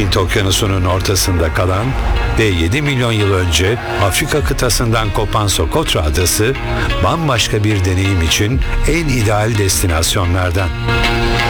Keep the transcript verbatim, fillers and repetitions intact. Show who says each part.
Speaker 1: Hint Okyanusu'nun ortasında kalan ve yedi milyon yıl önce Afrika kıtasından kopan Sokotra Adası bambaşka bir deneyim için en ideal destinasyonlardan.